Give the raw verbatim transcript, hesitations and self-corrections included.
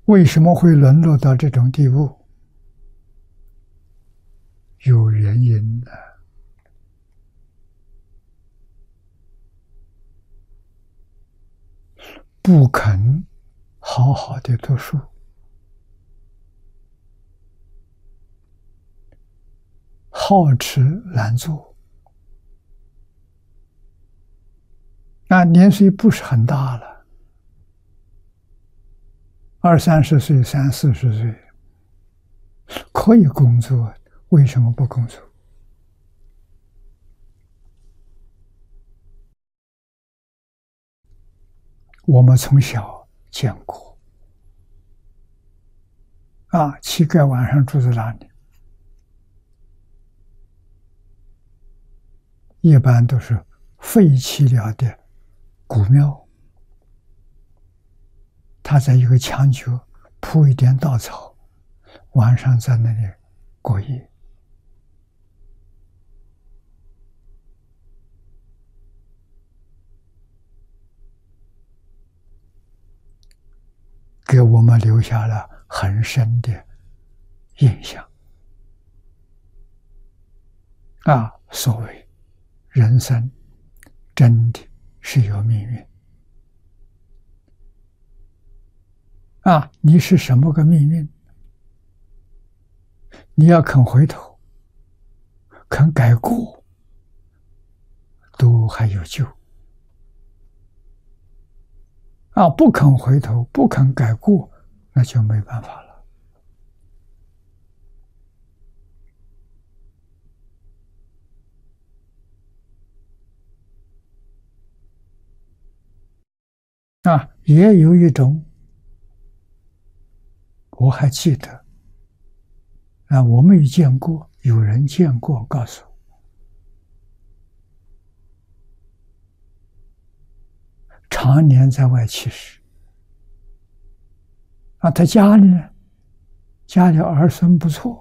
为什么会沦落到这种地步？有原因的。不肯好好的读书，好吃懒做。那年岁不是很大了，二三十岁、三四十岁，可以工作，为什么不工作？我们从小见过，啊，乞丐晚上住在哪里？一般都是废弃了的古庙，他在一个墙角铺一点稻草，晚上在那里过夜。给我们留下了很深的印象。啊，所谓人生真的是有命运。啊，你是什么个命运？你要肯回头，肯改过，都还有救。啊，不肯回头，不肯改过，那就没办法了。啊，也有一种，我还记得，啊，我没有见过，有人见过，告诉我，常年在外乞食。啊，他家里呢，家里儿孙不错。